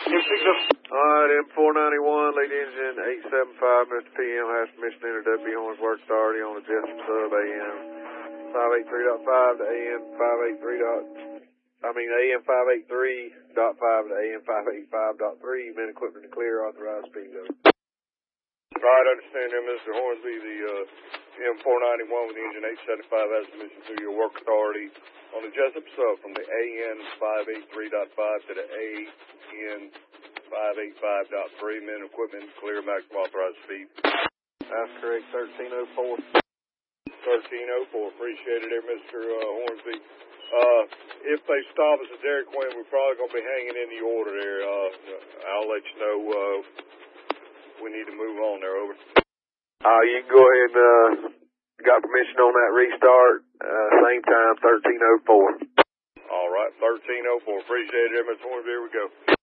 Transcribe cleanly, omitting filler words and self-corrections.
Alright, M491, lead engine 875, Mr. PM has permission to enter W Horns Work Authority on the Jessup sub AM 583.5 to AM 583. AM 583.5 to AM 585.3, men equipment to clear, authorized speed limit. Right, understand there, Mr. Hornsby, the M491 with the engine 875 has permission through your work authority on the Jessup sub from the AN 583.5 to the AN 585.3, men equipment clear, maximum authorized speed. That's correct, 1304. 1304, appreciate it there, Mr. Hornsby. If they stop us at Dairy Queen, we're probably going to be hanging in the order there. I'll let you know we need to move on there, over. You can go ahead and got permission on that restart, same time, 1304. All right, 1304, appreciate it there, Mr. Hornsby, here we go.